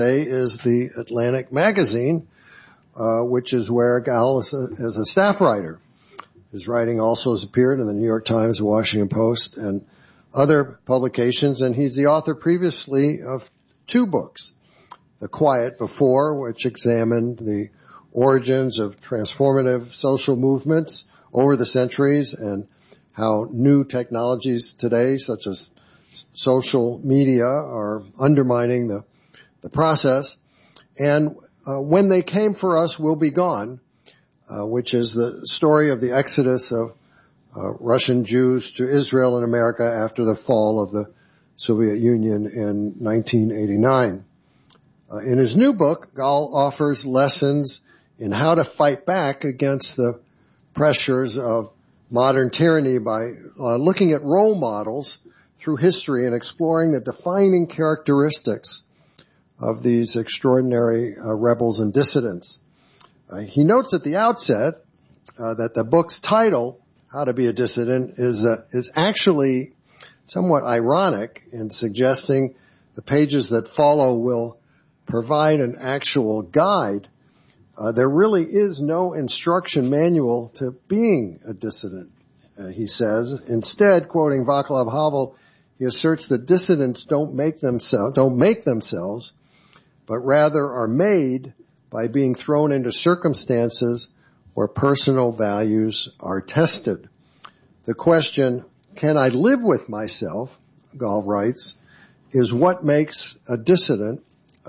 today is the Atlantic Magazine, which is where Gal is a staff writer. His writing also has appeared in the New York Times, the Washington Post, and other publications, and he's the author previously of 2 books. The Quiet Before, which examined the origins of transformative social movements over the centuries and how new technologies today, such as social media, are undermining the process. And When They Came for Us, We'll Be Gone, which is the story of the exodus of Russian Jews to Israel and America after the fall of the Soviet Union in 1989. In his new book, Gal offers lessons in how to fight back against the pressures of modern tyranny by looking at role models through history and exploring the defining characteristics of these extraordinary rebels and dissidents. He notes at the outset that the book's title, How to Be a Dissident, is actually somewhat ironic in suggesting the pages that follow will provide an actual guide. There really is no instruction manual to being a dissident, he says. Instead, quoting Václav Havel, he asserts that dissidents don't make themselves, but rather are made by being thrown into circumstances where personal values are tested. The question, can I live with myself, Gal writes, is what makes a dissident,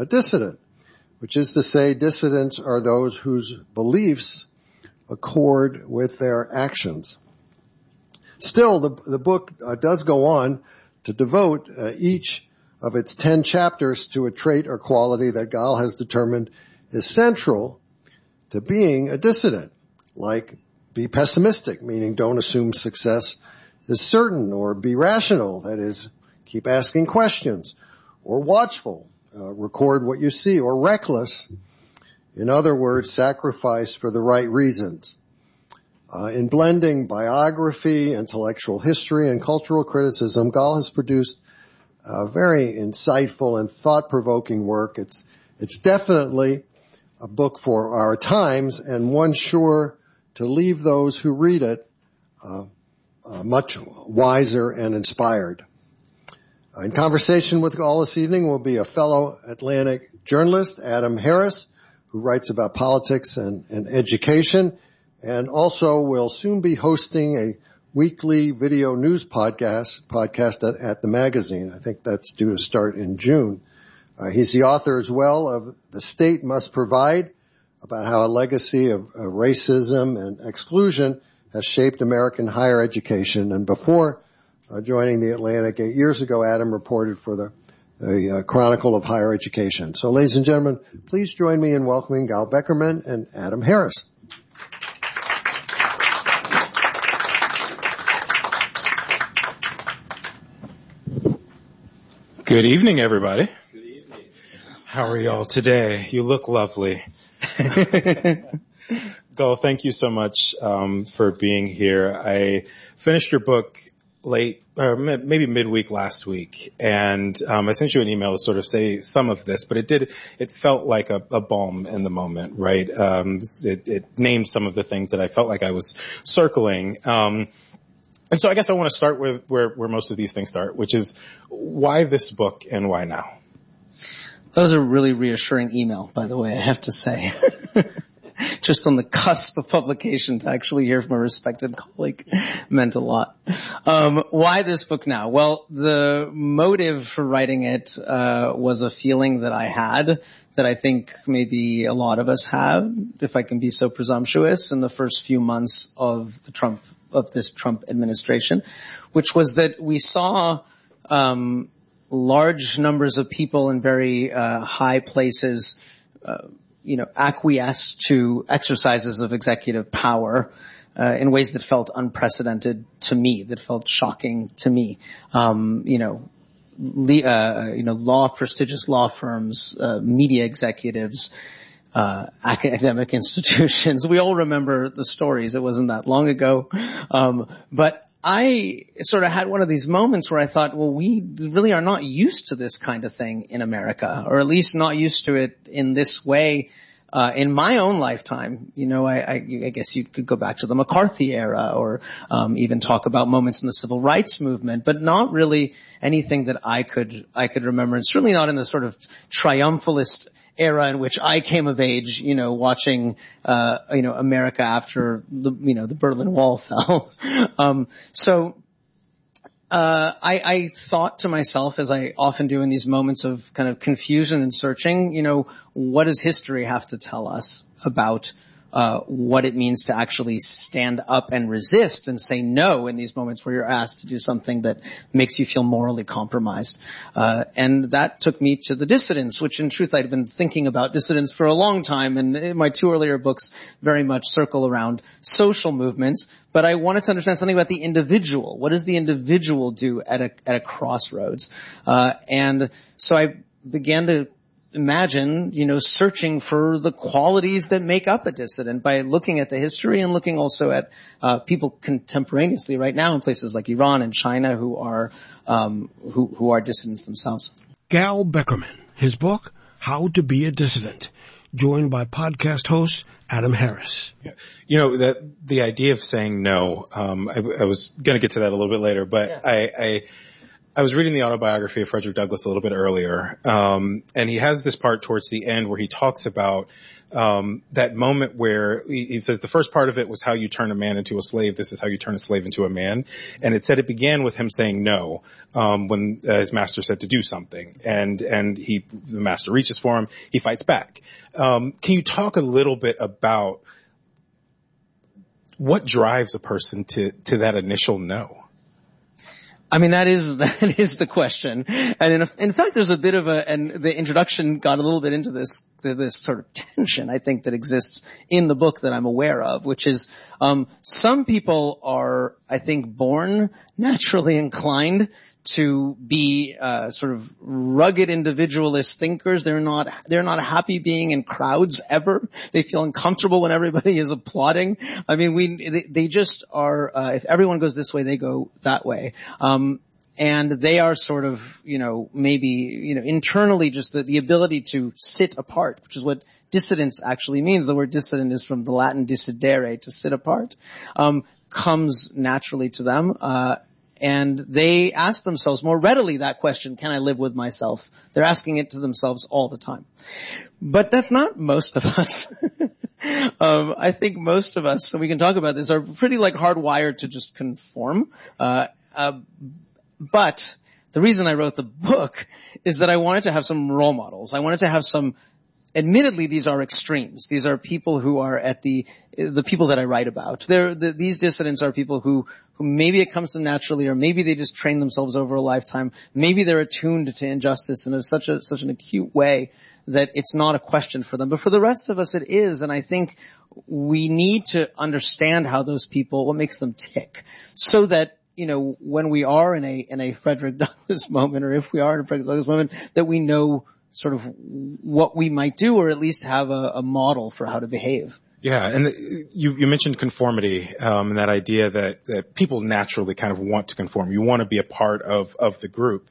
which is to say dissidents are those whose beliefs accord with their actions. Still, the book does go on to devote each of its 10 chapters to a trait or quality that Gal has determined is central to being a dissident, like be pessimistic, meaning don't assume success is certain, or be rational, that is, keep asking questions, or watchful, record what you see, or reckless, in other words, sacrifice for the right reasons. In blending biography, intellectual history, and cultural criticism, Gal has produced very insightful and thought-provoking work. It's definitely a book for our times, and one sure to leave those who read it much wiser and inspired. In conversation with Gal this evening will be a fellow Atlantic journalist, Adam Harris, who writes about politics and education, and also will soon be hosting a weekly video news podcast at the magazine. I think that's due to start in June. He's the author as well of The State Must Provide, about how a legacy of racism and exclusion has shaped American higher education. And before joining the Atlantic 8 years ago, Adam reported for the Chronicle of Higher Education. So ladies and gentlemen, please join me in welcoming Gal Beckerman and Adam Harris. Good evening, everybody. Good evening. How are y'all today? You look lovely. Gal, thank you so much for being here. I finished your book late, or maybe midweek last week, and I sent you an email to sort of say some of this, but it felt like a balm in the moment, right? It named some of the things that I felt like I was circling. And so I guess I want to start with where most of these things start, which is why this book and why now? That was a really reassuring email, by the way, I have to say. Just on the cusp of publication, to actually hear from a respected colleague meant a lot. Why this book now? Well, the motive for writing it was a feeling that I had, that I think maybe a lot of us have, if I can be so presumptuous, in the first few months of this Trump administration, which was that we saw large numbers of people in very high places acquiesce to exercises of executive power in ways that felt unprecedented to me, that felt shocking to me. Prestigious law firms, media executives, academic institutions. We all remember the stories. It wasn't that long ago. But I sort of had one of these moments where I thought, well, we really are not used to this kind of thing in America, or at least not used to it in this way. In my own lifetime, I guess you could go back to the McCarthy era or, even talk about moments in the civil rights movement, but not really anything that I could remember. And certainly not in the sort of triumphalist era in which I came of age, watching, America after the Berlin Wall fell. I thought to myself, as I often do in these moments of kind of confusion and searching, what does history have to tell us about what it means to actually stand up and resist and say no in these moments where you're asked to do something that makes you feel morally compromised. And that took me to the dissidents, which in truth I'd been thinking about dissidents for a long time, and my two earlier books very much circle around social movements. But I wanted to understand something about the individual. What does the individual do at a crossroads? And so I began to imagine, searching for the qualities that make up a dissident by looking at the history and looking also at people contemporaneously right now in places like Iran and China who are dissidents themselves. Gal Beckerman, his book, How to Be a Dissident, joined by podcast host Adam Harris. That the idea of saying no, I was going to get to that a little bit later, but yeah. I was reading the autobiography of Frederick Douglass a little bit earlier, and he has this part towards the end where he talks about that moment where he says the first part of it was how you turn a man into a slave. This is how you turn a slave into a man. And it said it began with him saying no when his master said to do something, and the master reaches for him. He fights back. Can you talk a little bit about what drives a person to that initial no? I mean, that is the question. And in fact, there's a bit of and the introduction got a little bit into this sort of tension, I think, that exists in the book that I'm aware of, which is, some people are, I think, born naturally inclined to be, sort of rugged individualist thinkers. They're not happy being in crowds ever. They feel uncomfortable when everybody is applauding. I mean, they just are, if everyone goes this way, they go that way. And they are sort of, maybe, internally just the ability to sit apart, which is what dissidence actually means. The word dissident is from the Latin dissidere, to sit apart, comes naturally to them. And they ask themselves more readily that question, can I live with myself? They're asking it to themselves all the time. But that's not most of us. I think most of us, and we can talk about this, are pretty hardwired to just conform. But the reason I wrote the book is that I wanted to have some role models. I wanted to have some, admittedly, these are extremes. These are people who are at the people that I write about. These dissidents are people who maybe it comes to them naturally, or maybe they just train themselves over a lifetime. Maybe they're attuned to injustice in such an acute way that it's not a question for them. But for the rest of us, it is. And I think we need to understand how those people, what makes them tick, so that, when we are in a Frederick Douglass moment, or if we are in a Frederick Douglass moment, that we know sort of what we might do, or at least have a model for how to behave. Yeah, and you mentioned conformity, and that idea that people naturally kind of want to conform. You want to be a part of the group.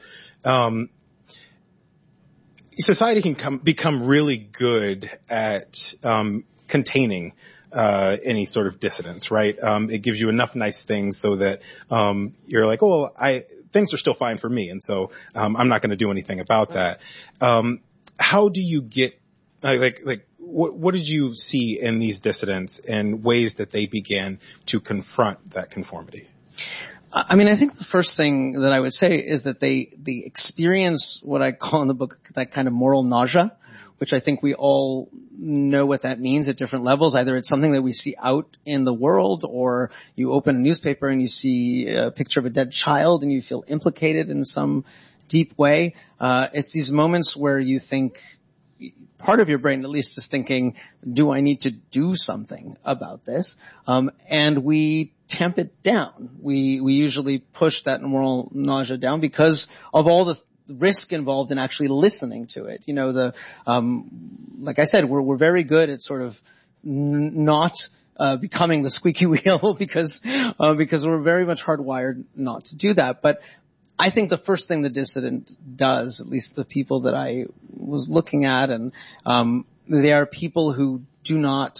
Society can become really good at containing any sort of dissidence, right? It gives you enough nice things so that you're like, oh, things are still fine for me, and so I'm not going to do anything about that. How do you get what did you see in these dissidents and ways that they began to confront that conformity? I mean, I think the first thing that I would say is that they experience what I call in the book that kind of moral nausea, which I think we all know what that means at different levels. Either it's something that we see out in the world, or you open a newspaper and you see a picture of a dead child and you feel implicated in some deep way. It's these moments where you think, part of your brain at least is thinking, do I need to do something about this? And we tamp it down. We usually push that moral nausea down because of all the risk involved in actually listening to it. Like I said, we're very good at sort of not becoming the squeaky wheel because we're very much hardwired not to do that. But I think the first thing the dissident does, at least the people that I was looking at, and they are people who do not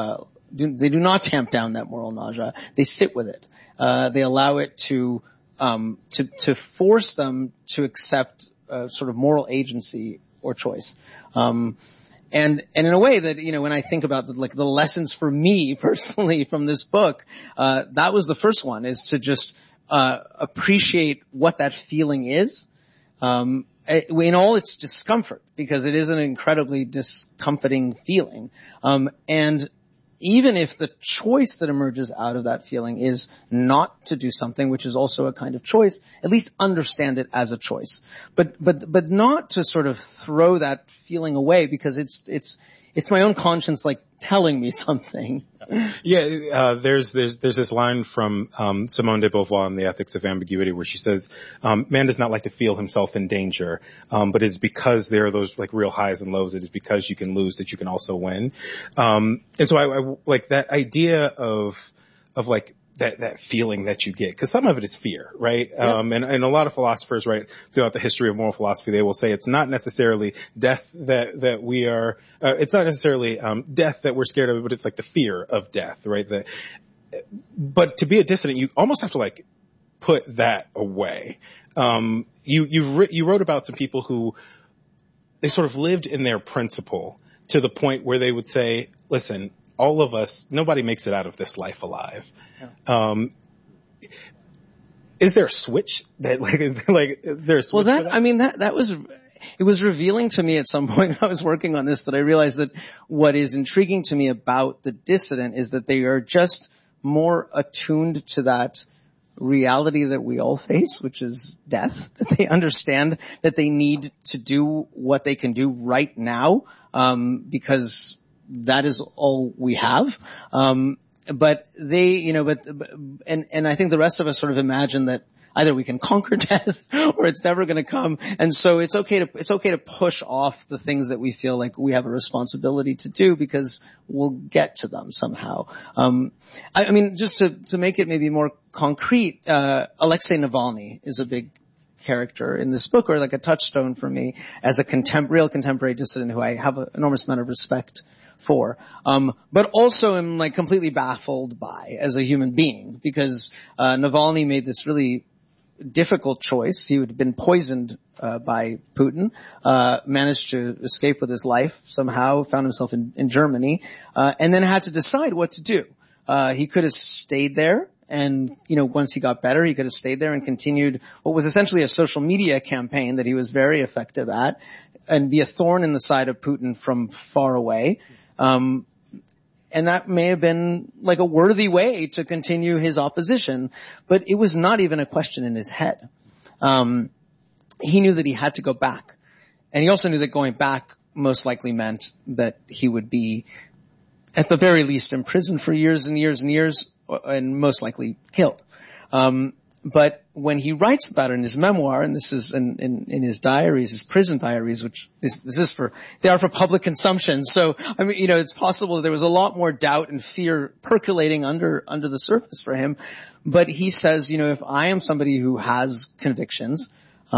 tamp down that moral nausea. They sit with it. They allow it to force them to accept sort of moral agency or choice. And in a way that, when I think about the lessons for me personally from this book, that was the first one, is to just appreciate what that feeling is, in all its discomfort, because it is an incredibly discomforting feeling. And even if the choice that emerges out of that feeling is not to do something, which is also a kind of choice, at least understand it as a choice. But not to sort of throw that feeling away, because it's my own conscience telling me something. Yeah, there's this line from Simone de Beauvoir in The Ethics of Ambiguity where she says, man does not like to feel himself in danger, but it's because there are those real highs and lows. It is because you can lose that you can also win. And so I like that idea of that feeling that you get, because some of it is fear, right? Yeah. And a lot of philosophers, right, throughout the history of moral philosophy, they will say it's not necessarily death that we are, it's not necessarily death that we're scared of, but it's the fear of death, right? But to be a dissident, you almost have to put that away. You wrote about some people who they sort of lived in their principle to the point where they would say, listen, all of us, nobody makes it out of this life alive. Yeah. Is there a switch that is there a switch? Well, it was revealing to me at some point I was working on this, that I realized that what is intriguing to me about the dissident is that they are just more attuned to that reality that we all face, which is death, that they understand that they need to do what they can do right now, because that is all we have. But they, and I think the rest of us sort of imagine that either we can conquer death or it's never going to come. And so it's okay to push off the things that we feel like we have a responsibility to do, because we'll get to them somehow. Just to make it maybe more concrete, Alexei Navalny is a big character in this book, or a touchstone for me as a real contemporary dissident who I have an enormous amount of respect for, but also am completely baffled by as a human being, because Navalny made this really difficult choice. He had been poisoned by Putin, managed to escape with his life somehow, found himself in Germany, and then had to decide what to do. He could have stayed there, and once he got better, he could have stayed there and continued what was essentially a social media campaign that he was very effective at, and be a thorn in the side of Putin from far away. And that may have been a worthy way to continue his opposition, but it was not even a question in his head. He knew that he had to go back. And he also knew that going back most likely meant that he would be, at the very least, imprisoned for years and years and years, and most likely killed. But when he writes about it in his memoir, and this is in his diaries, his prison diaries, which they are for public consumption. So, it's possible that there was a lot more doubt and fear percolating under the surface for him. But he says, if I am somebody who has convictions,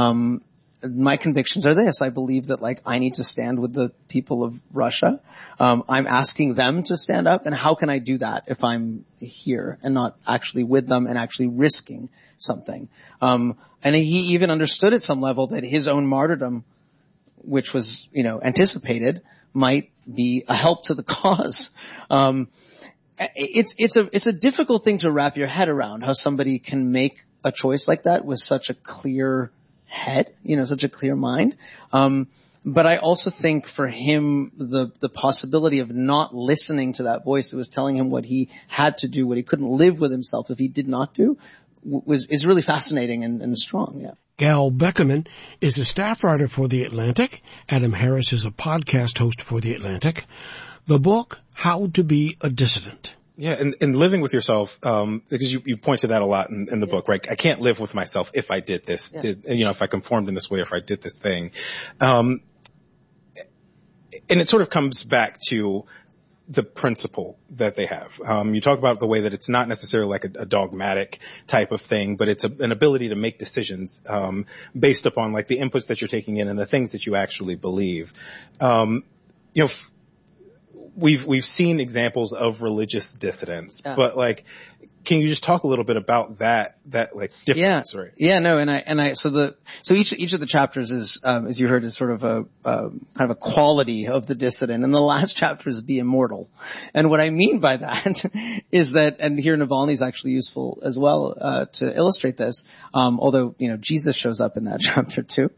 my convictions are this. I believe that I need to stand with the people of Russia. I'm asking them to stand up, and how can I do that if I'm here and not actually with them and actually risking something? And he even understood at some level that his own martyrdom, which was, anticipated, might be a help to the cause. It's a difficult thing to wrap your head around, how somebody can make a choice like that with such a clear head, such a clear mind. But I also think for him, the possibility of not listening to that voice that was telling him what he had to do, what he couldn't live with himself if he did not do, is really fascinating and strong. Yeah. Gal Beckerman is a staff writer for The Atlantic. Adam Harris is a podcast host for The Atlantic. The book, How to Be a Dissident. Yeah, and living with yourself, because you point to that a lot in the book, right? I can't live with myself if I did this, if I conformed in this way, if I did this thing. And it sort of comes back to the principle that they have. You talk about the way that it's not necessarily like a dogmatic type of thing, but it's an ability to make decisions based upon like the inputs that you're taking in and the things that you actually believe. We've seen examples of religious dissidents, but like, can you just talk a little bit about that like difference, right? Yeah, no, so each of the chapters is, as you heard, is sort of a kind of a quality of the dissident, and the last chapter is be immortal. And what I mean by that is that, and here Navalny is actually useful as well, to illustrate this, although, Jesus shows up in that chapter too,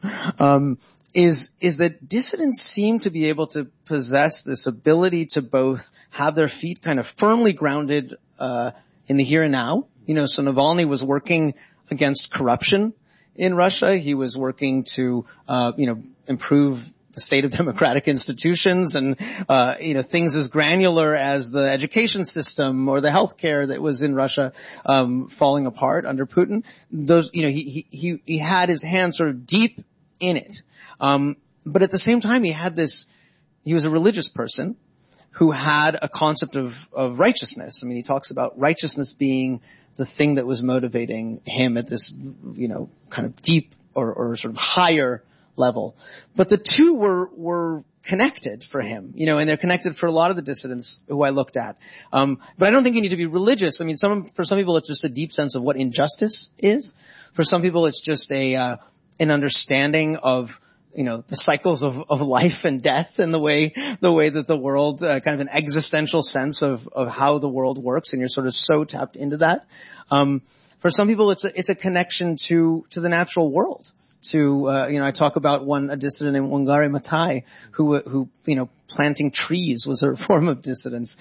is that dissidents seem to be able to possess this ability to both have their feet kind of firmly grounded, in the here and now. So Navalny was working against corruption in Russia. He was working to, improve the state of democratic institutions and, things as granular as the education system or the healthcare that was in Russia, falling apart under Putin. Those, he had his hands sort of deep in it. But at the same time, he was a religious person who had a concept of righteousness. I mean, he talks about righteousness being the thing that was motivating him at this, kind of deep or sort of higher level. But the two were connected for him, and they're connected for a lot of the dissidents who I looked at. But I don't think you need to be religious. I mean, for some people, it's just a deep sense of what injustice is. For some people, it's just an understanding of, the cycles of life and death and the way that the world, kind of an existential sense of how the world works, and you're sort of so tapped into that. For some people, it's a connection to the natural world. I talk about a dissident named Wangari Maathai who, planting trees was a form of dissidence.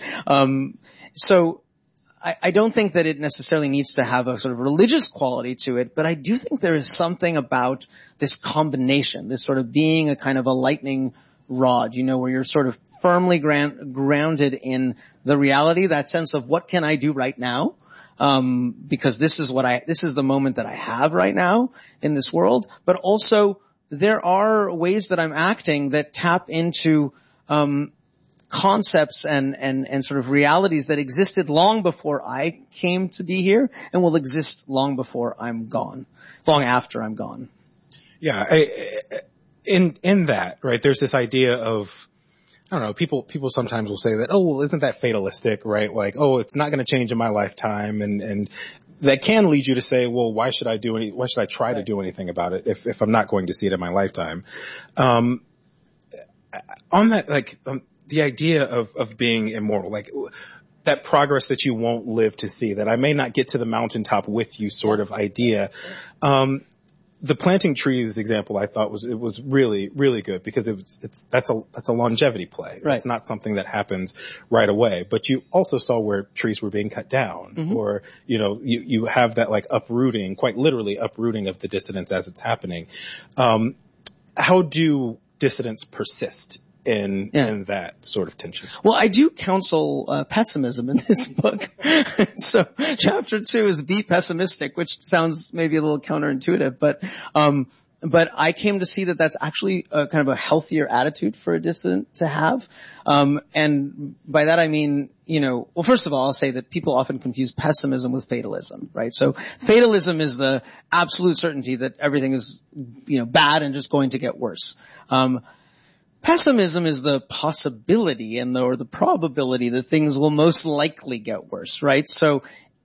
So I don't think that it necessarily needs to have a sort of religious quality to it, but I do think there is something about this combination, this sort of being a kind of a lightning rod, where you're sort of firmly grounded in the reality, that sense of what can I do right now? Because this is the moment that I have right now in this world, but also there are ways that I'm acting that tap into, concepts and sort of realities that existed long before I came to be here and will exist long before I'm gone, long after I'm gone. Yeah. In that, right, there's this idea of, I don't know, people sometimes will say that, oh, well, isn't that fatalistic, right? Like, oh, it's not going to change in my lifetime. And that can lead you to say, well, why should I try to do anything about it if I'm not going to see it in my lifetime? On that, like, the idea of being immortal, like that progress that you won't live to see, that I may not get to the mountaintop with you sort of idea. The planting trees example I thought was really, really good because that's a longevity play. Right. It's not something that happens right away, but you also saw where trees were being cut down or, you have that like uprooting, quite literally uprooting of the dissidents as it's happening. How do dissidents persist in that sort of tension? Well, I do counsel pessimism in this book. So chapter 2 is be pessimistic, which sounds maybe a little counterintuitive, but I came to see that that's actually a kind of a healthier attitude for a dissident to have. And by that I mean, well, first of all, I'll say that people often confuse pessimism with fatalism, right? So fatalism is the absolute certainty that everything is, bad and just going to get worse. Pessimism is the possibility or the probability that things will most likely get worse, right? So,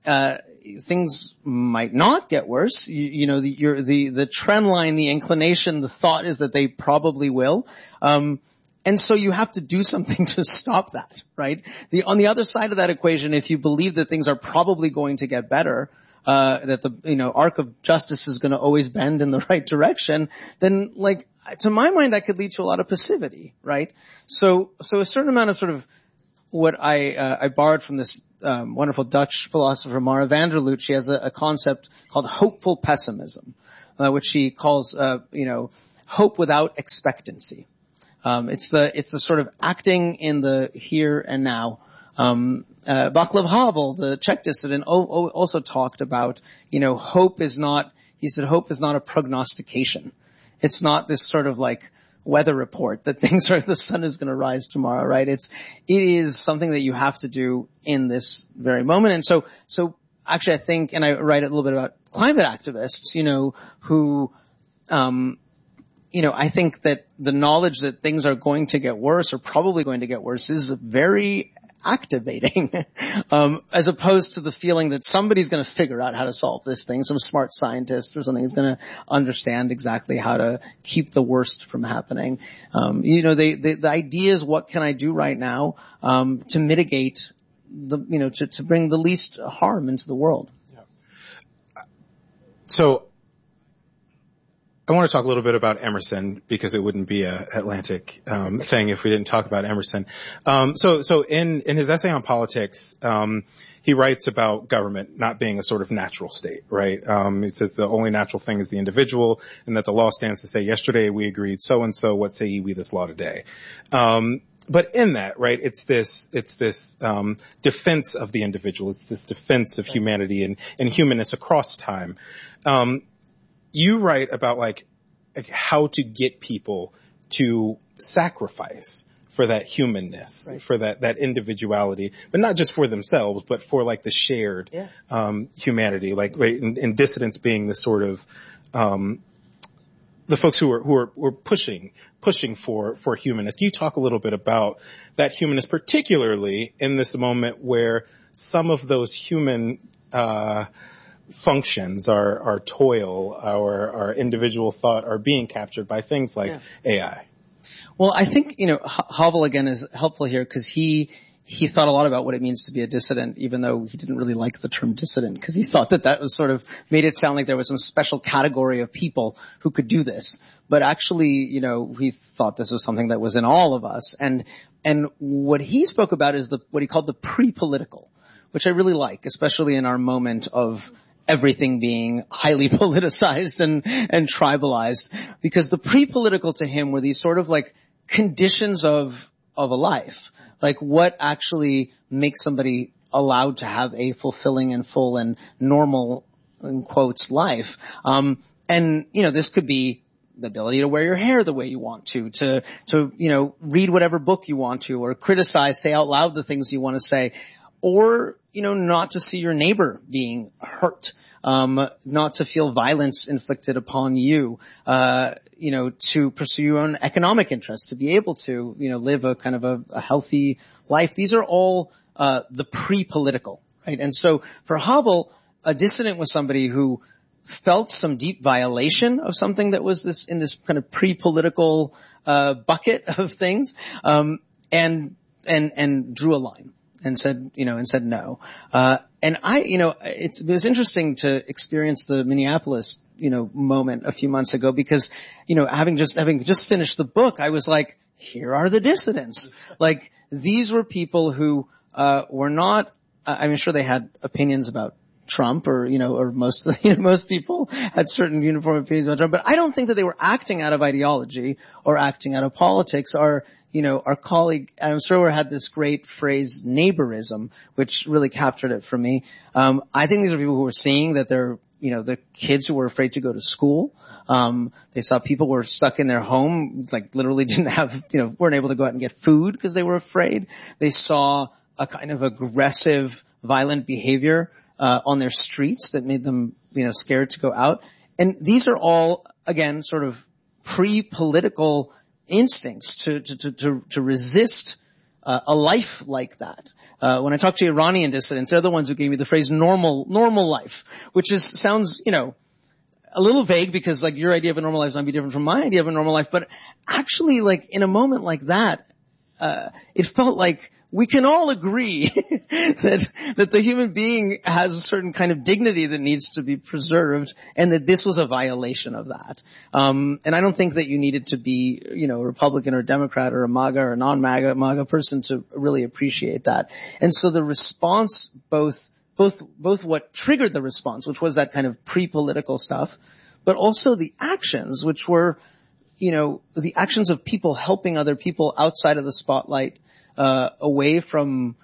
things might not get worse. The trend line, the inclination, the thought is that they probably will. And so you have to do something to stop that, right? On the other side of that equation, if you believe that things are probably going to get better, that the, arc of justice is going to always bend in the right direction, then like, to my mind, that could lead to a lot of passivity, right? So a certain amount of sort of what I borrowed from this, wonderful Dutch philosopher, Mara Vanderloot. She has a concept called hopeful pessimism, which she calls, hope without expectancy. It's the sort of acting in the here and now. Václav Havel, the Czech dissident, also talked about, hope is not a prognostication. It's not this sort of like weather report that the sun is going to rise tomorrow, right? It is something that you have to do in this very moment. And so actually I think, and I write a little bit about climate activists, who, I think that the knowledge that things are going to get worse or probably going to get worse is very activating, as opposed to the feeling that somebody's going to figure out how to solve this thing. Some smart scientist or something is going to understand exactly how to keep the worst from happening. The idea is, what can I do right now, to mitigate to bring the least harm into the world? Yeah. So I want to talk a little bit about Emerson, because it wouldn't be a Atlantic thing if we didn't talk about Emerson. So in his essay on politics, he writes about government not being a sort of natural state, right? He says the only natural thing is the individual, and that the law stands to say, yesterday we agreed so and so, what say ye we this law today? But in that, right, it's this defense of the individual. It's this defense of humanity and humanness across time. You write about like how to get people to sacrifice for that humanness, right, for that individuality, but not just for themselves, but for like the shared humanity, like, right, and dissidents being the sort of the folks who are pushing for humanness. Can you talk a little bit about that humanness, particularly in this moment where some of those human functions, our toil, our individual thought are being captured by things like AI? Well, I think, Havel again is helpful here, because he thought a lot about what it means to be a dissident, even though he didn't really like the term dissident, because he thought that was sort of made it sound like there was some special category of people who could do this. But actually, he thought this was something that was in all of us. And what he spoke about is what he called the pre-political, which I really like, especially in our moment of everything being highly politicized and tribalized, because the pre-political to him were these sort of like conditions of a life, like what actually makes somebody allowed to have a fulfilling and full and normal, in quotes, life. This could be the ability to wear your hair the way you want to read whatever book you want to, or criticize, say out loud the things you want to say, or, not to see your neighbor being hurt, not to feel violence inflicted upon you, to pursue your own economic interests, to be able to, live a kind of a healthy life. These are all, the pre-political, right? And so for Havel, a dissident was somebody who felt some deep violation of something that was in this kind of pre-political, bucket of things, and drew a line. And said no. It was interesting to experience the Minneapolis, moment a few months ago, because, having just finished the book, I was like, here are the dissidents. Like, these were people who, were not, I'm sure they had opinions about Trump, or most people had certain uniform opinions about Trump, but I don't think that they were acting out of ideology or acting out of politics. Our colleague Adam Strower had this great phrase, neighborism, which really captured it for me. I think these are people who were seeing that they're kids who were afraid to go to school. They saw people were stuck in their home, like literally didn't have, weren't able to go out and get food because they were afraid. They saw a kind of aggressive, violent behavior on their streets that made them, scared to go out. And these are all, again, sort of pre-political instincts to resist a life like that. When I talk to Iranian dissidents, they're the ones who gave me the phrase normal life, which sounds, a little vague, because like your idea of a normal life might be different from my idea of a normal life. But actually, like in a moment like that, it felt like we can all agree that the human being has a certain kind of dignity that needs to be preserved, and that this was a violation of that. And I don't think that you needed to be, a Republican or a Democrat or a MAGA or a non-MAGA person to really appreciate that. And so the response, both what triggered the response, which was that kind of pre-political stuff, but also the actions, which were, the actions of people helping other people outside of the spotlight, away from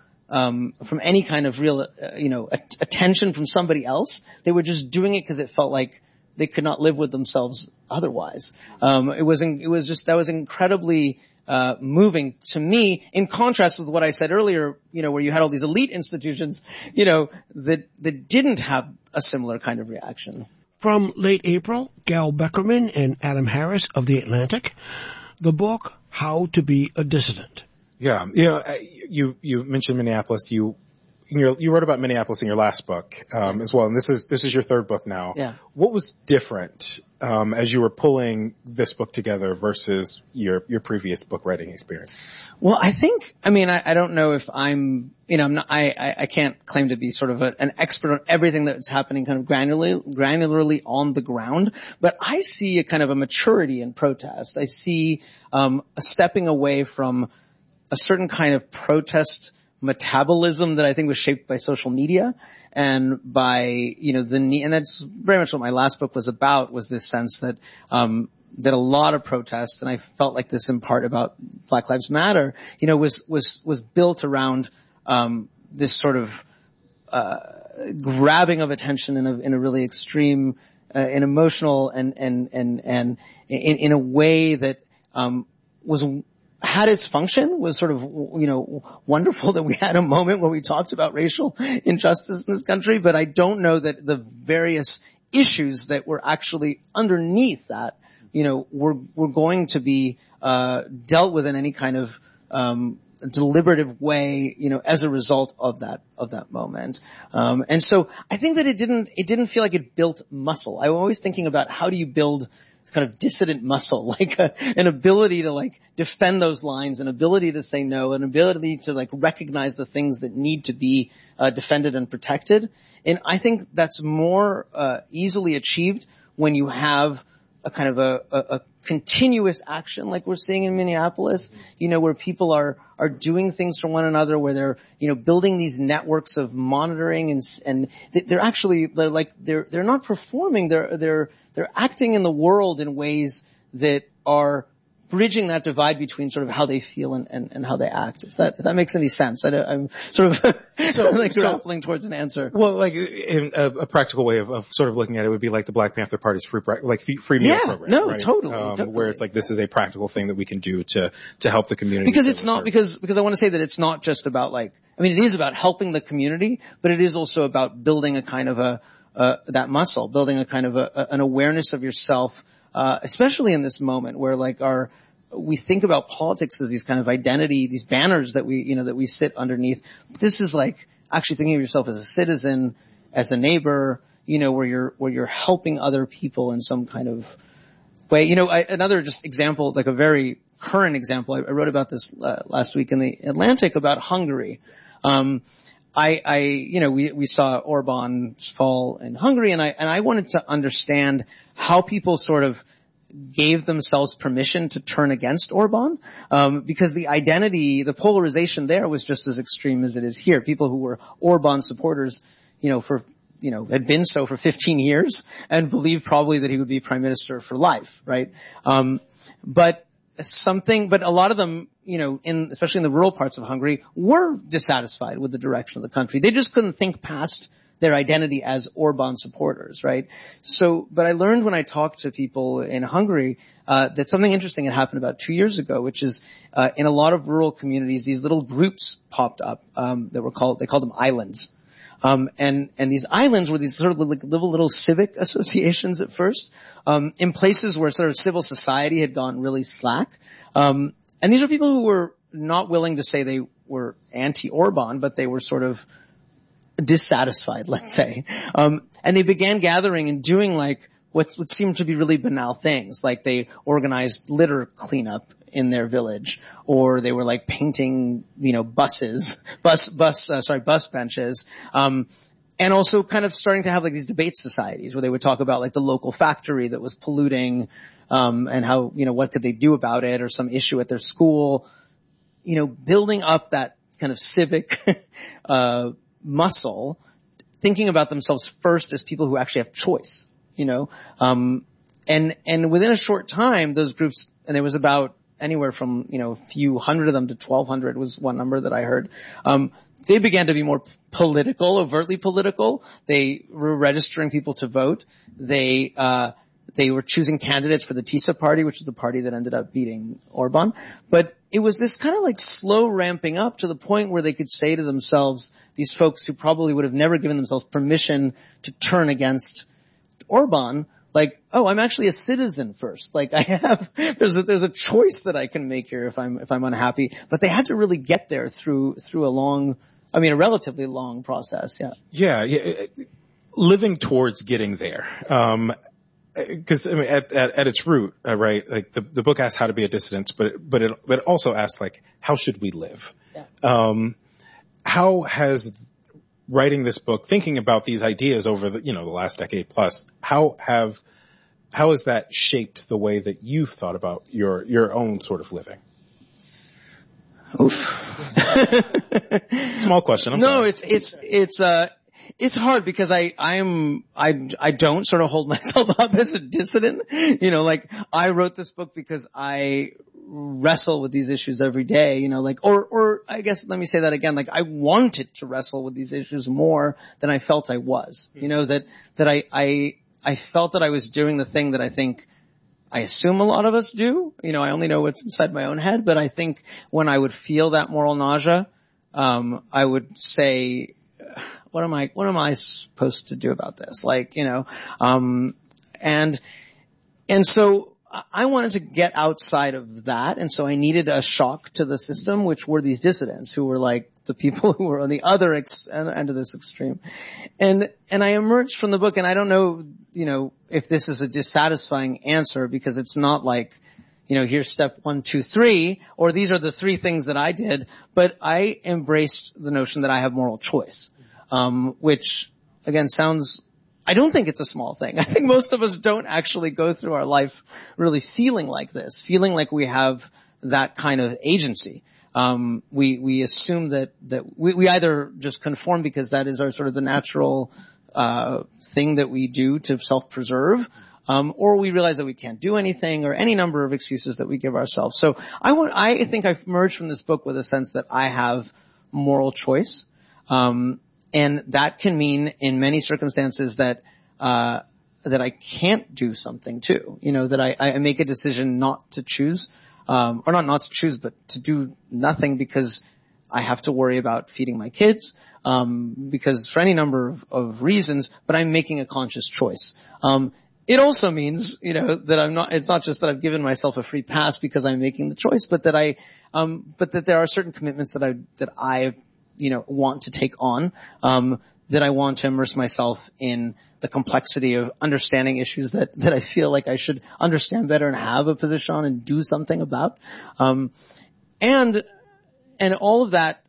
any kind of real, attention from somebody else. They were just doing it because it felt like they could not live with themselves otherwise. That was incredibly moving to me, in contrast with what I said earlier, where you had all these elite institutions, that didn't have a similar kind of reaction. From late April, Gail Beckerman and Adam Harris of The Atlantic, the book, How to Be a Dissident. Yeah. You mentioned Minneapolis. You wrote about Minneapolis in your last book, as well. And this is your third book now. Yeah. What was different, as you were pulling this book together versus your previous book writing experience? Well, I don't know if I can't claim to be sort of an expert on everything that's happening kind of granularly on the ground, but I see a kind of a maturity in protest. I see, a stepping away from a certain kind of protest metabolism that I think was shaped by social media and by, the need, and that's very much what my last book was about, was this sense that a lot of protests, and I felt like this in part about Black Lives Matter, was built around, this sort of, grabbing of attention in a really extreme, and emotional and in a way that, had its function, was sort of, wonderful that we had a moment where we talked about racial injustice in this country, but I don't know that the various issues that were actually underneath that, were going to be, dealt with in any kind of, deliberative way, as a result of that moment. And so I think that it didn't feel like it built muscle. I'm always thinking about how do you build kind of dissident muscle, like an ability to like defend those lines, an ability to say no, an ability to like recognize the things that need to be defended and protected. And I think that's more easily achieved when you have a kind of a continuous action like we're seeing in Minneapolis, where people are doing things for one another, where they're, building these networks of monitoring and they're actually, they're not performing, they're acting in the world in ways that are bridging that divide between sort of how they feel and how they act. If that makes any sense. I'm sort of grappling towards an answer. Well, like in a practical way of sort of looking at it would be like the Black Panther Party's free meal program. No, right? totally. Where it's like, this is a practical thing that we can do to help the community. Because it's not, because I want to say that it's not just about it is about helping the community, but it is also about building a kind of that muscle, building a kind of an awareness of yourself, especially in this moment where we think about politics as these kind of identity, these banners that we sit underneath. This is like actually thinking of yourself as a citizen, as a neighbor, where you're helping other people in some kind of way. Another just example, like a very current example, I wrote about this last week in the Atlantic about Hungary. We saw Orban's fall in Hungary, and I wanted to understand how people sort of gave themselves permission to turn against Orban, because the polarization there was just as extreme as it is here. People who were Orban supporters, had been so for 15 years and believed probably that he would be prime minister for life, right? But a lot of them, especially in the rural parts of Hungary, were dissatisfied with the direction of the country. They just couldn't think past their identity as Orban supporters, right? But I learned when I talked to people in Hungary, that something interesting had happened about 2 years ago, which is, in a lot of rural communities, these little groups popped up, they called them islands. And these islands were these sort of like little civic associations at first, in places where sort of civil society had gone really slack. And these are people who were not willing to say they were anti-Orban, but they were sort of dissatisfied, let's say. And they began gathering and doing what seemed to be really banal things, like they organized litter cleanup in their village, or they were painting, bus benches, and also kind of starting to have these debate societies where they would talk about the local factory that was polluting, and how, what could they do about it, or some issue at their school, building up that kind of civic, muscle, thinking about themselves first as people who actually have choice, and within a short time, those groups, and there was about, anywhere from, a few hundred of them to 1,200 was one number that I heard. They began to be more political, overtly political. They were registering people to vote. They were choosing candidates for the TISA party, which is the party that ended up beating Orban. But it was this kind of like slow ramping up to the point where they could say to themselves, these folks who probably would have never given themselves permission to turn against Orban, like, oh, I'm actually a citizen first. Like there's a choice that I can make here if I'm unhappy. But they had to really get there through a relatively long process. Yeah. Yeah. Living towards getting there. Because at its root, right? Like the book asks how to be a dissident, but it also asks like how should we live? Yeah. How has writing this book, thinking about these ideas over the last decade plus, how has that shaped the way that you've thought about your own sort of living? Oof. Small question. I'm sorry. It's hard because I don't sort of hold myself up as a dissident. Like I wrote this book because I wrestle with these issues every day, or I guess let me say that again, like I wanted to wrestle with these issues more than I felt I was, that I felt that I was doing the thing that I think I assume a lot of us do. I only know what's inside my own head, but I think when I would feel that moral nausea, I would say, what am I supposed to do about this? And so I wanted to get outside of that. And so I needed a shock to the system, which were these dissidents who were like the people who were on the other end of this extreme. And I emerged from the book, and I don't know, if this is a dissatisfying answer, because it's not like, here's step 1, 2, 3, or these are the 3 things that I did, but I embraced the notion that I have moral choice. Which again I don't think it's a small thing. I think most of us don't actually go through our life really feeling like this, feeling like we have that kind of agency. We assume that we either just conform because that is our sort of the natural, thing that we do to self-preserve, or we realize that we can't do anything, or any number of excuses that we give ourselves. So I think I've emerged from this book with a sense that I have moral choice. And that can mean in many circumstances that I can't do something too. That I make a decision not to choose, or not to choose, but to do nothing because I have to worry about feeding my kids, because for any number of reasons, but I'm making a conscious choice. It also means, that it's not just that I've given myself a free pass because I'm making the choice, but that there are certain commitments that I want to take on, that I want to immerse myself in the complexity of understanding issues that I feel like I should understand better and have a position on and do something about. And all of that,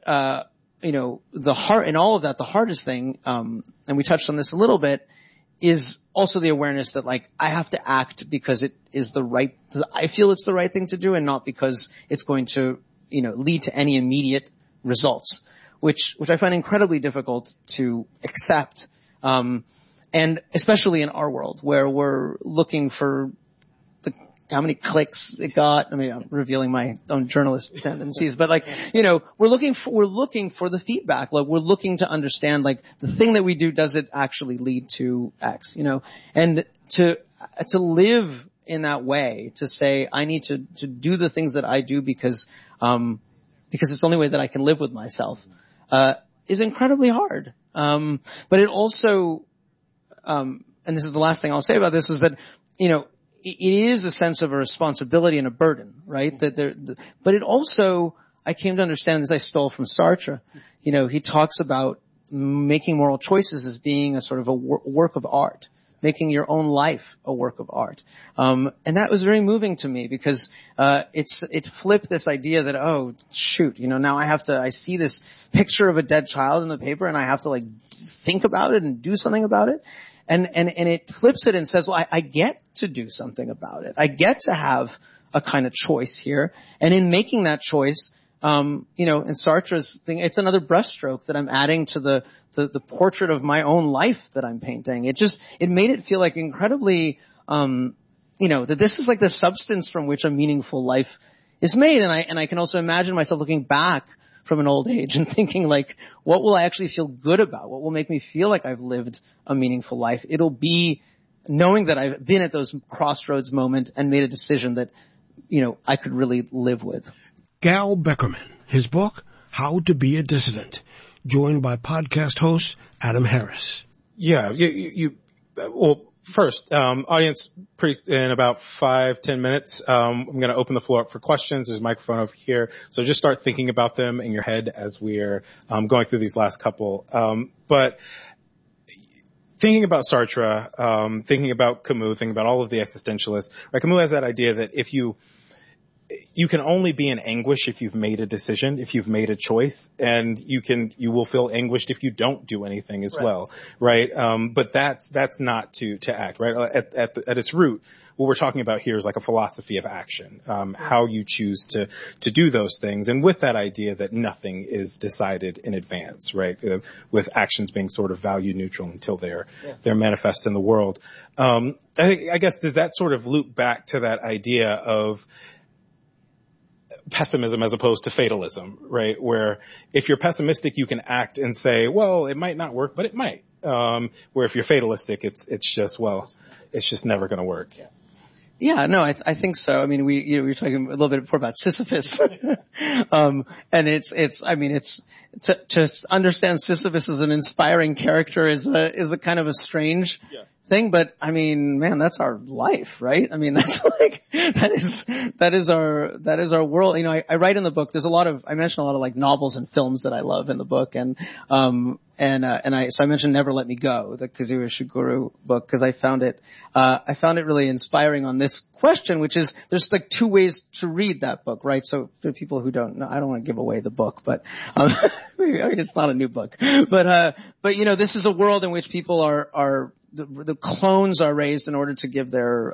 the hardest thing, and we touched on this a little bit, is also the awareness that like I have to act because I feel it's the right thing to do, and not because it's going to, lead to any immediate results. Which I find incredibly difficult to accept, and especially in our world where we're looking for how many clicks it got. I mean, I'm revealing my own journalist tendencies, but we're looking for the feedback. Like we're looking to understand, like the thing that we do, does it actually lead to X? And to live in that way, to say I need to do the things that I do because it's the only way that I can live with myself. Is incredibly hard. But it also, and this is the last thing I'll say about this, is that, it is a sense of a responsibility and a burden, right? But it also, I came to understand this, I stole from Sartre. He talks about making moral choices as being a sort of a work of art. Making your own life a work of art. And that was very moving to me because, it flipped this idea that, oh, shoot, now I see this picture of a dead child in the paper and I have to think about it and do something about it. And it flips it and says, well, I get to do something about it. I get to have a kind of choice here. And in making that choice, in Sartre's thing, it's another brushstroke that I'm adding to the portrait of my own life that I'm painting. It made it feel like incredibly, that this is like the substance from which a meaningful life is made. And I can also imagine myself looking back from an old age and thinking like, what will I actually feel good about? What will make me feel like I've lived a meaningful life? It'll be knowing that I've been at those crossroads moment and made a decision that, I could really live with. Gal Beckerman, his book, How to Be a Dissident, joined by podcast host Adam Harris. Yeah, well, first, audience, in about 5-10 minutes, I'm going to open the floor up for questions. There's a microphone over here. So just start thinking about them in your head as we're going through these last couple. But thinking about Sartre, thinking about Camus, thinking about all of the existentialists, right? Camus has that idea that if you can only be in anguish if you've made a decision, if you've made a choice, and you will feel anguished if you don't do anything as well, right? But that's not to act, right? At its root, what we're talking about here is like a philosophy of action, how you choose to do those things. And with that idea that nothing is decided in advance, right? With actions being sort of value neutral until they're manifest in the world. I guess does that sort of loop back to that idea of pessimism as opposed to fatalism, right? Where if you're pessimistic, you can act and say, well, it might not work, but it might. Where if you're fatalistic, it's just never going to work. Yeah, no, I think so. I mean, we were talking a little bit before about Sisyphus. And to understand Sisyphus as an inspiring character is a kind of a strange thing, but I mean, man, that's our life, right? I mean, that's like, that is our world. I write in the book, I mention a lot of like novels and films that I love in the book, so I mentioned Never Let Me Go, the Kazuo Ishiguro book, because I found it really inspiring on this question, which is, there's like two ways to read that book, right? So for people who don't know, I don't want to give away the book, but, it's not a new book, but this is a world in which people are the clones are raised in order to give their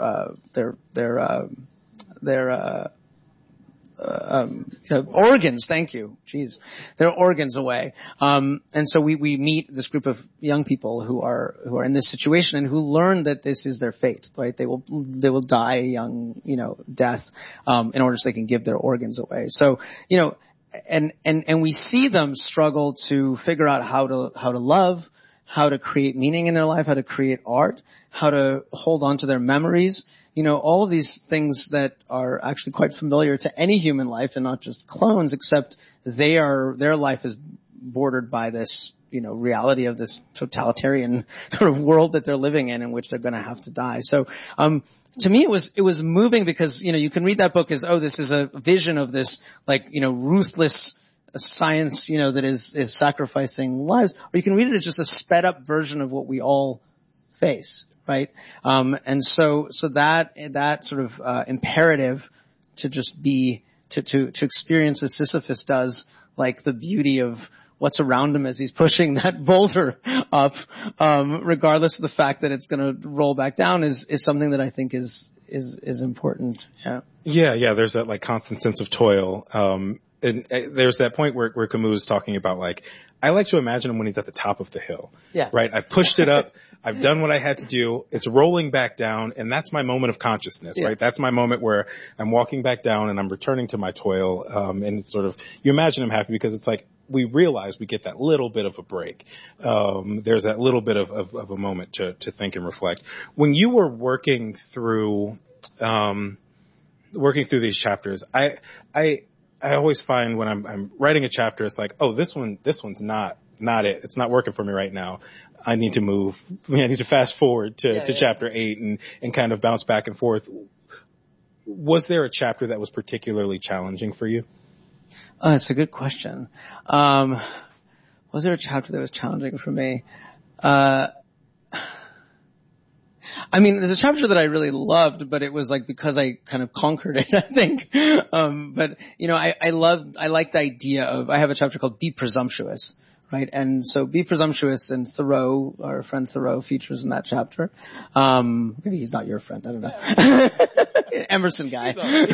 organs. Thank you. Jeez. Their organs away. And so we meet this group of young people who are in this situation and who learn that this is their fate, right? They will die a young, death, in order so they can give their organs away. So, and we see them struggle to figure out how to love, how to create meaning in their life, how to create art, how to hold on to their memories, all of these things that are actually quite familiar to any human life and not just clones, except their life is bordered by this, reality of this totalitarian sort of world that they're living in which they're going to have to die. So, to me, it was moving because, you can read that book as, this is a vision of this, ruthless science, that is sacrificing lives, or you can read it as just a sped up version of what we all face, right? And so that sort of, imperative to just be, to experience as Sisyphus does, like the beauty of what's around him as he's pushing that boulder up, regardless of the fact that it's going to roll back down is something that I think is important. Yeah. There's that like constant sense of toil. And there's that point where Camus is talking about like, I like to imagine him when he's at the top of the hill. Yeah. Right? I've pushed it up. I've done what I had to do. It's rolling back down, and that's my moment of consciousness, right? That's my moment where I'm walking back down and I'm returning to my toil. And it's sort of, you imagine him happy because it's like, we realize we get that little bit of a break. There's that little bit of a moment to think and reflect. When you were working through these chapters, I always find when I'm writing a chapter, it's like, this one's not it. It's not working for me right now. I need to move. I need to fast forward to chapter 8 and kind of bounce back and forth. Was there a chapter that was particularly challenging for you? Oh, that's a good question. Was there a chapter that was challenging for me? There's a chapter that I really loved, but it was like because I kind of conquered it, I think. But I like the idea of, I have a chapter called Be Presumptuous, right? And so Be Presumptuous, and Thoreau, our friend Thoreau, features in that chapter. Maybe he's not your friend, I don't know. Emerson guy.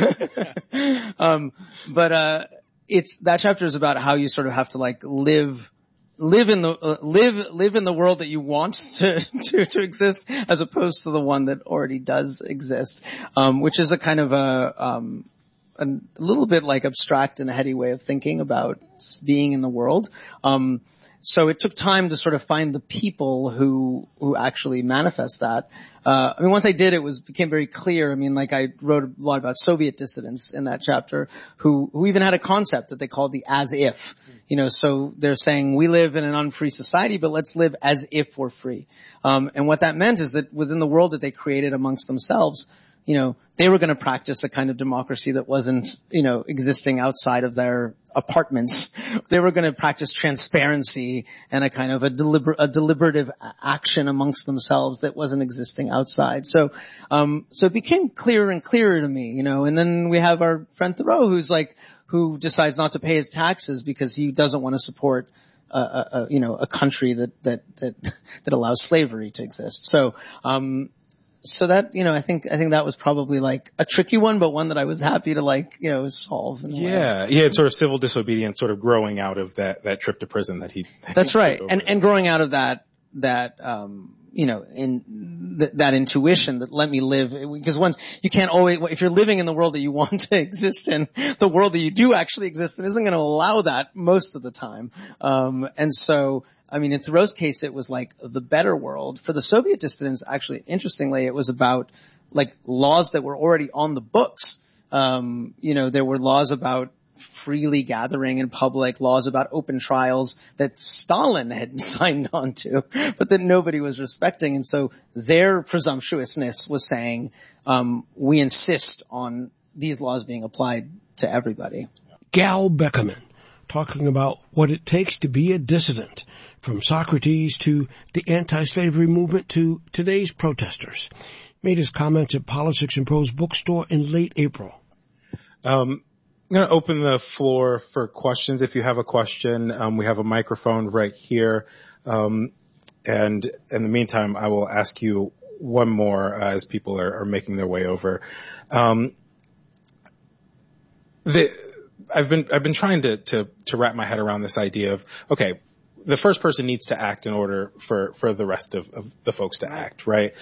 It's that chapter is about how you sort of have to like live in the world that you want to exist, as opposed to the one that already does exist, which is a kind of a little bit like abstract and heady way of thinking about being in the world. So it took time to sort of find the people who actually manifest that. I mean, once I did, became very clear. I mean, like I wrote a lot about Soviet dissidents in that chapter who even had a concept that they called the as if. So they're saying we live in an unfree society, but let's live as if we're free. And what that meant is that within the world that they created amongst themselves, they were going to practice a kind of democracy that wasn't, existing outside of their apartments. They were going to practice transparency and a kind of a deliberative action amongst themselves that wasn't existing outside. So it became clearer and clearer to me, and then we have our friend Thoreau who decides not to pay his taxes because he doesn't want to support a country that allows slavery to exist. So that, I think that was probably like a tricky one, but one that I was happy to solve. Yeah. It's sort of civil disobedience sort of growing out of that trip to prison that he. That's right. And growing out of that intuition that let me live, because once you can't always, if you're living in the world that you want to exist in, the world that you do actually exist in isn't going to allow that most of the time. And so, I mean, in Thoreau's case, it was like the better world. For the Soviet dissidents, actually, interestingly, it was about like laws that were already on the books. There were laws about freely gathering in public, laws about open trials that Stalin had signed on to, but that nobody was respecting. And so their presumptuousness was saying, we insist on these laws being applied to everybody. Gal Beckerman, talking about what it takes to be a dissident, from Socrates to the anti-slavery movement to today's protesters. Made his comments at Politics and Prose bookstore in late April. I'm going to open the floor for questions. If you have a question, we have a microphone right here. And in the meantime, I will ask you one more as people are making their way over. I've been trying to wrap my head around this idea of, okay, the first person needs to act in order for the rest of the folks to act, right?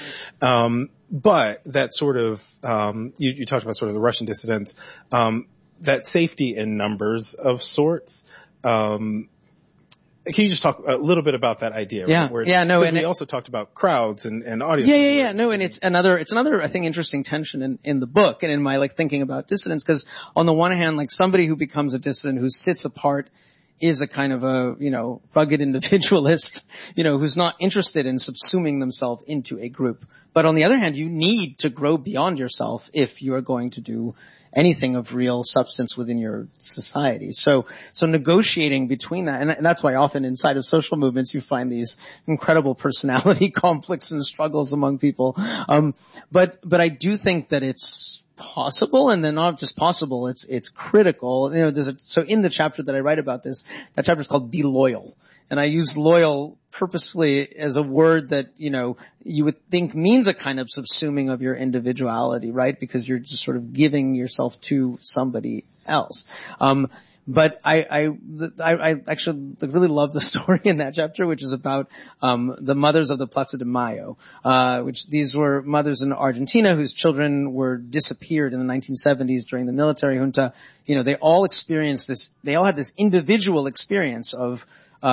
But that sort of, you talked about sort of the Russian dissidents, that safety in numbers of sorts. Can you just talk a little bit about that idea? Yeah. Right? And we also talked about crowds and audiences. Yeah. No, and it's another, I think, interesting tension in the book and in my thinking about dissidents, because on the one hand, somebody who becomes a dissident who sits apart is a kind of a, rugged individualist, who's not interested in subsuming themselves into a group. But on the other hand, you need to grow beyond yourself if you are going to do anything of real substance within your society. So negotiating between that, and that's why often inside of social movements you find these incredible personality conflicts and struggles among people. But I do think that it's possible, and then not just possible, it's critical. So in the chapter that I write about this, that chapter is called Be Loyal. And I use loyal purposefully as a word that, you would think means a kind of subsuming of your individuality, right? Because you're just sort of giving yourself to somebody else. But I actually really love the story in that chapter, which is about the mothers of the Plaza de Mayo, which these were mothers in Argentina whose children were disappeared in the 1970s during the military junta. They all experienced this. They all had this individual experience of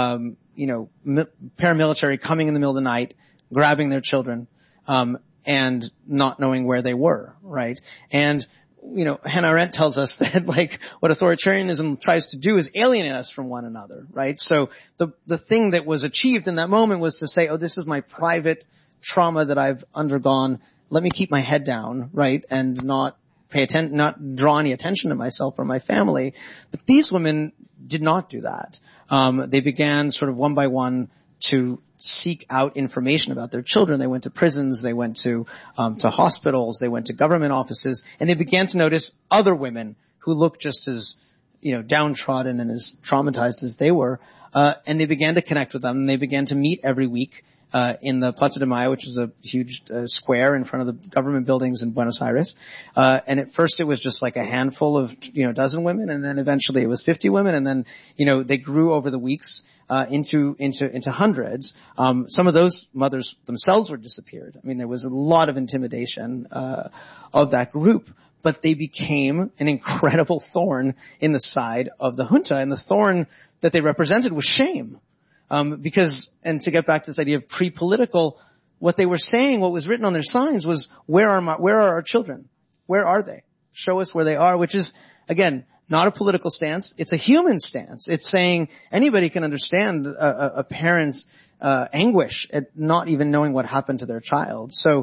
paramilitary coming in the middle of the night, grabbing their children, and not knowing where they were, right? And Hannah Arendt tells us that what authoritarianism tries to do is alienate us from one another, right? So the thing that was achieved in that moment was to say, oh, this is my private trauma that I've undergone. Let me keep my head down, right? And not pay attention, not draw any attention to myself or my family. But these women did not do that. They began sort of one by one to seek out information about their children. They went to prisons, they went to hospitals, they went to government offices, and they began to notice other women who looked just as, downtrodden and as traumatized as they were. And they began to connect with them, and they began to meet every week, in the Plaza de Mayo, which is a huge square in front of the government buildings in Buenos Aires. And at first it was just like a handful of, a dozen women, and then eventually it was 50 women, and then, they grew over the weeks, into hundreds. Some of those mothers themselves were disappeared. I mean, there was a lot of intimidation, of that group. but they became an incredible thorn in the side of the junta, and the thorn that they represented was shame. Because, and to get back to this idea of pre-political, what they were saying, what was written on their signs was, where are our children? Where are they? Show us where they are, which is, again, not a political stance. It's a human stance. It's saying anybody can understand a parent's anguish at not even knowing what happened to their child. So,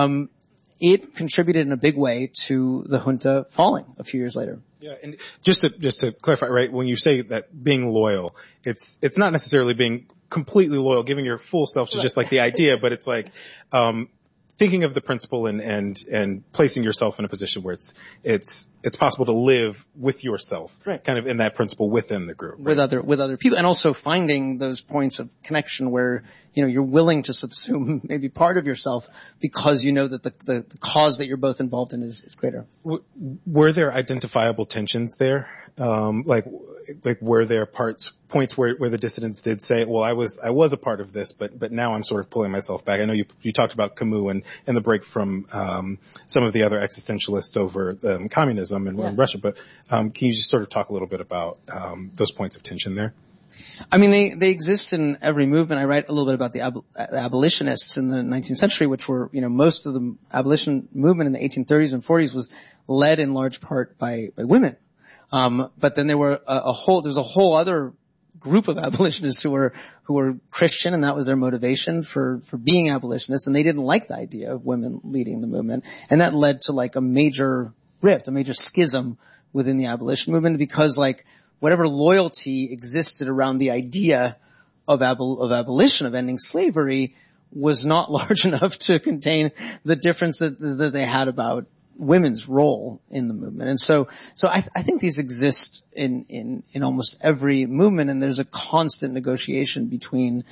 it contributed in a big way to the junta falling a few years later. Yeah, and just to clarify, right, when you say that being loyal, it's not necessarily being completely loyal, giving your full self to just like the idea, but it's like thinking of the principle and placing yourself in a position where it's possible to live with yourself, right, kind of in that principle within the group, right? with other people, and also finding those points of connection where you're willing to subsume maybe part of yourself because you know that the cause that you're both involved in is greater. Were there identifiable tensions there? Like were there points where the dissidents did say, well, I was a part of this, but now I'm sort of pulling myself back. I know you talked about Camus and the break from some of the other existentialists over communism in Russia, but can you just sort of talk a little bit about those points of tension there? I mean, they exist in every movement. I write a little bit about the abolitionists in the 19th century, which were, most of the abolition movement in the 1830s and 40s was led in large part by women. But then there were there's a whole other group of abolitionists who were Christian, and that was their motivation for being abolitionists, and they didn't like the idea of women leading the movement, and that led to like a major rift, a major schism within the abolition movement, because like whatever loyalty existed around the idea of abolition, of ending slavery, was not large enough to contain the difference that they had about women's role in the movement. And so I think these exist in almost every movement, and there's a constant negotiation between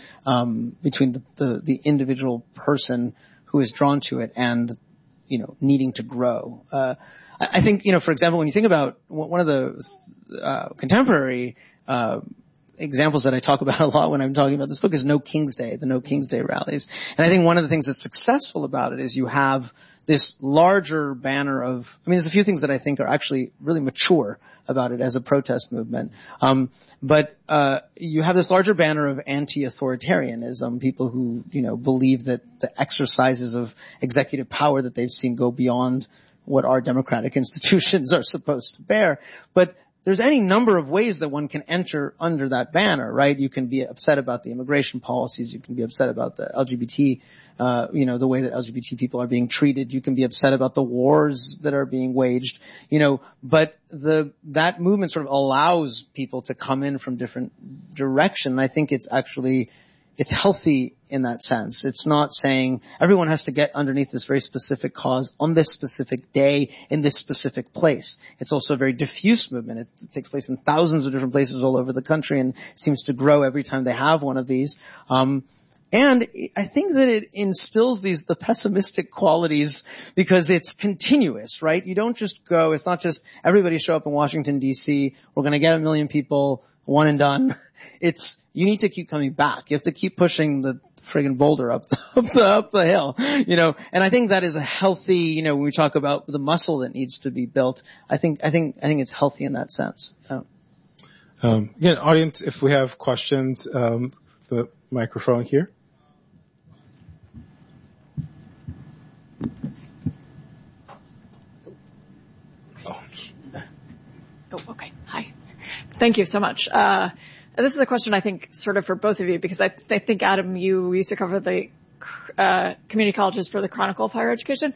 the individual person who is drawn to it and, needing to grow. I think, for example, when you think about one of the contemporary examples that I talk about a lot when I'm talking about this book is No King's Day, the No King's Day rallies. And I think one of the things that's successful about it is you have this larger banner of, there's a few things that I think are actually really mature about it as a protest movement. But you have this larger banner of anti-authoritarianism, people who, believe that the exercises of executive power that they've seen go beyond what our democratic institutions are supposed to bear. But there's any number of ways that one can enter under that banner, right? You can be upset about the immigration policies. You can be upset about the LGBT, the way that LGBT people are being treated. You can be upset about the wars that are being waged, but that movement sort of allows people to come in from different directions. I think it's healthy in that sense. It's not saying everyone has to get underneath this very specific cause on this specific day in this specific place. It's also a very diffuse movement. It takes place in thousands of different places all over the country and seems to grow every time they have one of these. And I think that it instills the pessimistic qualities because it's continuous, right? You don't just go, it's not just everybody show up in Washington DC, we're going to get 1 million people, one and done. You need to keep coming back. You have to keep pushing the friggin' boulder up the hill, and I think that is a healthy, when we talk about the muscle that needs to be built, I think it's healthy in that sense. Yeah. Again, audience, if we have questions, the microphone here. Oh, okay. Hi. Thank you so much. This is a question I think sort of for both of you, because I think, Adam, you used to cover the community colleges for the Chronicle of Higher Education.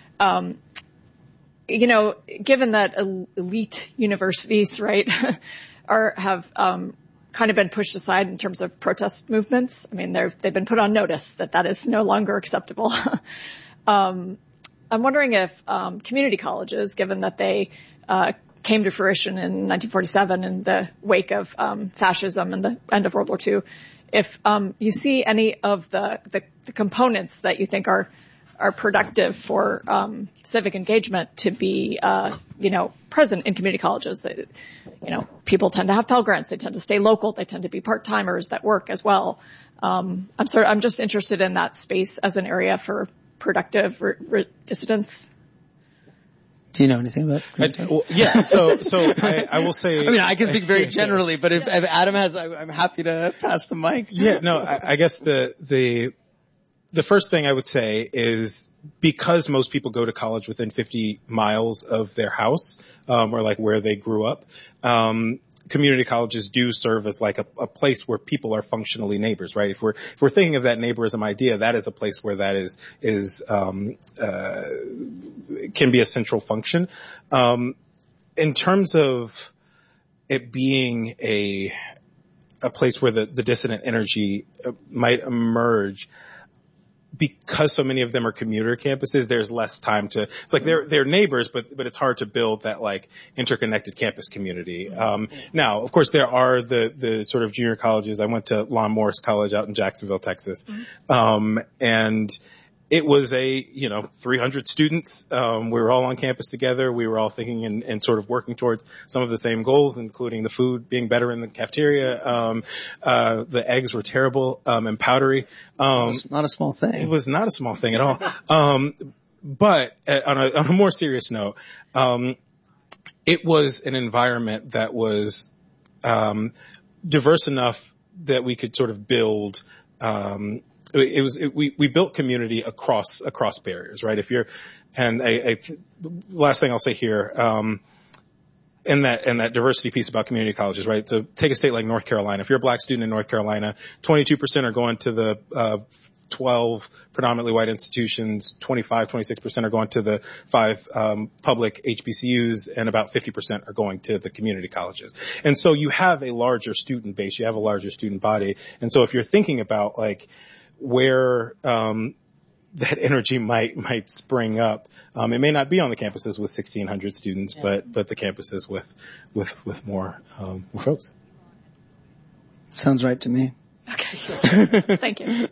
Given that elite universities, right, have kind of been pushed aside in terms of protest movements. They've been put on notice that is no longer acceptable. I'm wondering if community colleges, given that they came to fruition in 1947 in the wake of fascism and the end of World War II, if you see any of the components that you think are productive for civic engagement to be present in community colleges. People tend to have Pell Grants, they tend to stay local, they tend to be part-timers that work as well. I'm just interested in that space as an area for productive dissidents. Do you know anything about yeah, so I will say... I mean, I can speak very generally, but if Adam has, I'm happy to pass the mic. Yeah, no, I guess the first thing I would say is because most people go to college within 50 miles of their house, or like where they grew up, community colleges do serve as like a place where people are functionally neighbors, right? If we're thinking of that neighborism idea, that is a place where that can be a central function. In terms of it being a place where the dissident energy might emerge, because so many of them are commuter campuses, there's less time to, it's like they're neighbors, but it's hard to build that like interconnected campus community. Now, of course, there are the sort of junior colleges. I went to Lon Morris College out in Jacksonville, Texas. And it was 300 students. We were all on campus together. We were all thinking and sort of working towards some of the same goals, including the food being better in the cafeteria. The eggs were terrible, and powdery. It's not a small thing. It was not a small thing at all. But on a more serious note, it was an environment that was, diverse enough that we could sort of build, we built community across barriers, right? Last thing I'll say here, in that diversity piece about community colleges, right? So take a state like North Carolina. If you're a black student in North Carolina, 22% are going to the, 12 predominantly white institutions, 26% are going to the 5 public HBCUs, and about 50% are going to the community colleges. And so you have a larger student base, you have a larger student body. And so if you're thinking about like where that energy might spring up, it may not be on the campuses with 1,600 students, but the campuses with more folks. Sounds right to me. Okay. Thank you.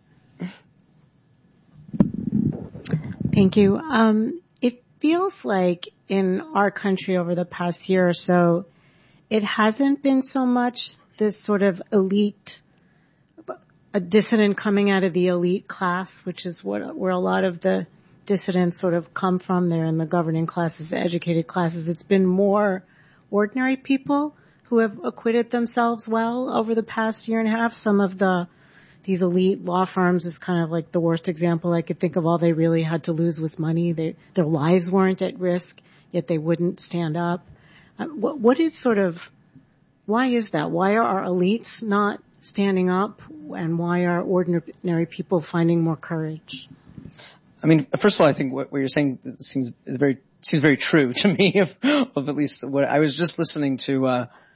Thank you. It feels like in our country over the past year or so, it hasn't been so much this sort of elite, a dissident coming out of the elite class, which is where a lot of the dissidents sort of come from. They're in the governing classes, the educated classes. It's been more ordinary people who have acquitted themselves well over the past year and a half. Some of these elite law firms is kind of like the worst example I could think of. All they really had to lose was money. Their lives weren't at risk, yet they wouldn't stand up. What is why is that? Why are our elites not standing up, and why are ordinary people finding more courage? I mean, first of all, I think what you're saying seems very true to me of at least what I was just listening to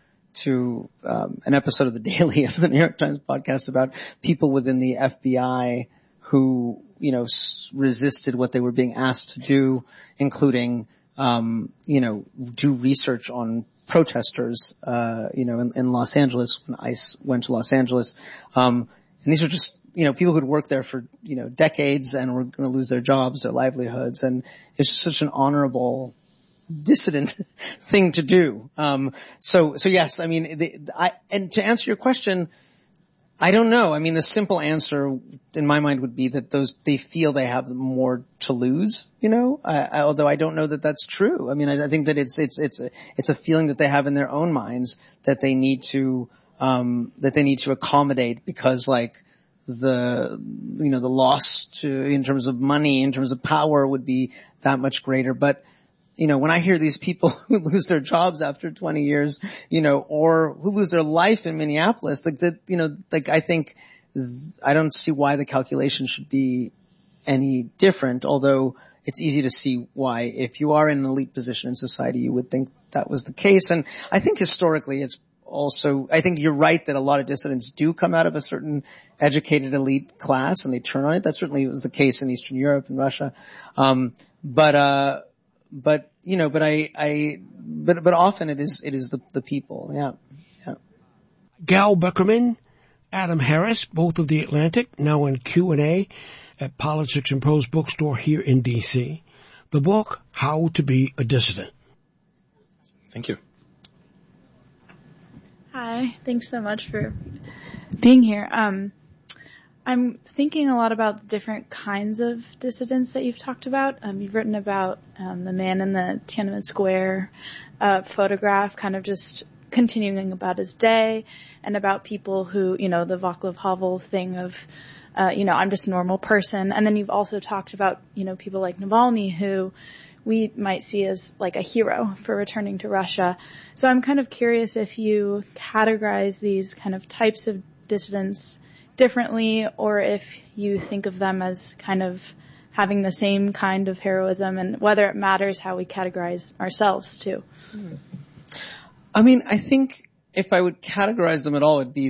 an episode of The Daily of the New York Times podcast about people within the FBI who, resisted what they were being asked to do, including, do research on protesters, in Los Angeles when ICE went to Los Angeles. And these are just, people who'd worked there for, decades and were going to lose their jobs, their livelihoods. And it's just such an honorable dissident thing to do. So yes, I mean, and to answer your question, I don't know. I mean, the simple answer in my mind would be that they feel they have more to lose, although I don't know that that's true. I mean, I think that it's a feeling that they have in their own minds that they need to accommodate because like the loss in terms of money, in terms of power would be that much greater. But when I hear these people who lose their jobs after 20 years, or who lose their life in Minneapolis, I think I don't see why the calculation should be any different, although it's easy to see why if you are in an elite position in society, you would think that was the case. And I think historically I think you're right that a lot of dissidents do come out of a certain educated elite class and they turn on it. That certainly was the case in Eastern Europe and Russia. But often it is the people. Yeah. Gal Beckerman, Adam Harris, both of The Atlantic, now in Q&A at Politics and Prose Bookstore here in D.C. The book, How to Be a Dissident. Thank you. Hi, thanks so much for being here. I'm thinking a lot about the different kinds of dissidents that you've talked about. You've written about the man in the Tiananmen Square photograph, kind of just continuing about his day, and about people who, the Václav Havel thing of, I'm just a normal person. And then you've also talked about, people like Navalny, who we might see as like a hero for returning to Russia. So I'm kind of curious if you categorize these kind of types of dissidents differently, or if you think of them as kind of having the same kind of heroism, and whether it matters how we categorize ourselves too. I mean, I think if I would categorize them at all, it'd be